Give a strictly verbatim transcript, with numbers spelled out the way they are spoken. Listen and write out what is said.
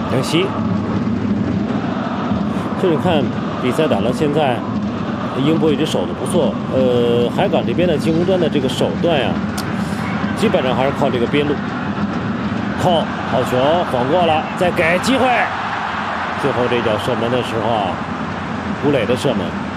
可惜，就你看比赛打到现在，英波一直守的不错。呃，海港这边的进攻端的这个手段呀，基本上还是靠这个边路。靠，好球，晃过了，再给机会。最后这脚射门的时候啊，吴磊的射门。